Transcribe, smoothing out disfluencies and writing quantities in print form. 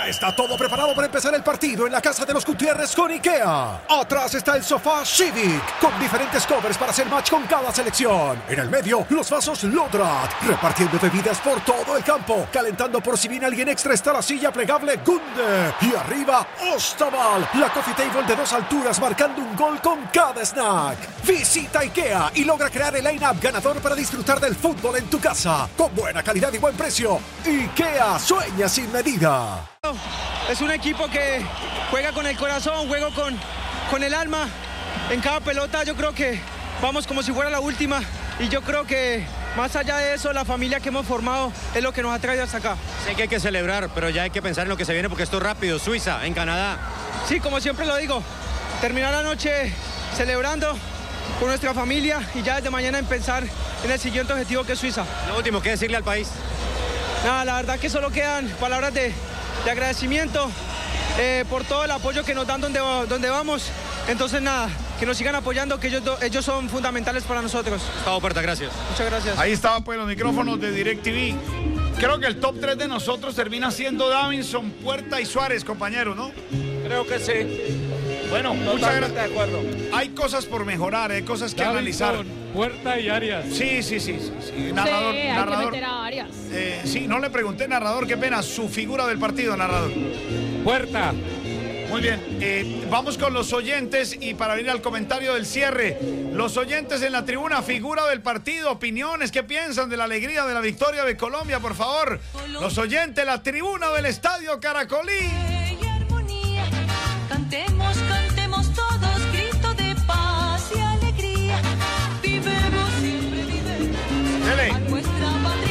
Ya está todo preparado para empezar el partido en la casa de los Gutiérrez con IKEA. Atrás está el sofá Civic, con diferentes covers para hacer match con cada selección. En el medio, los vasos Lodrat, repartiendo bebidas por todo el campo. Calentando por si viene alguien extra está la silla plegable Gunde. Y arriba, Ostaval, la coffee table de 2 alturas marcando un gol con cada snack. Visita IKEA y logra crear el line-up ganador para disfrutar del fútbol en tu casa. Con buena calidad y buen precio. IKEA sueña sin medida. Es un equipo que juega con el corazón, juega con el alma. En cada pelota yo creo que vamos como si fuera la última. Y yo creo que más allá de eso, la familia que hemos formado es lo que nos ha traído hasta acá. Sé que hay que celebrar, pero ya hay que pensar en lo que se viene porque esto es rápido. Suiza, en Canadá. Sí, como siempre lo digo, terminar la noche celebrando con nuestra familia y ya desde mañana en pensar en el siguiente objetivo que es Suiza. Lo último, ¿qué decirle al país? Nada, la verdad que solo quedan palabras de agradecimiento por todo el apoyo que nos dan donde vamos. Entonces nada, que nos sigan apoyando, que ellos son fundamentales para nosotros. Gustavo Puerta, gracias. Muchas gracias. Ahí estaban pues los micrófonos de DirecTV. Creo que el top 3 de nosotros termina siendo Davinson, Puerta y Suárez, compañero, ¿no? Creo que sí. Bueno, muchas gracias. De acuerdo. Hay cosas por mejorar, hay cosas que Davinson, analizar. Puerta y Arias. Sí. Narrador, Sí, hay narrador. que meter a Arias. Sí, no le pregunté, narrador, qué pena, su figura del partido, narrador. Puerta. Muy bien, vamos con los oyentes y para ir al comentario del cierre, los oyentes en la tribuna, figura del partido, opiniones, ¿qué piensan de la alegría de la victoria de Colombia, por favor? Los oyentes, la tribuna del Estadio Caracolí. Cantemos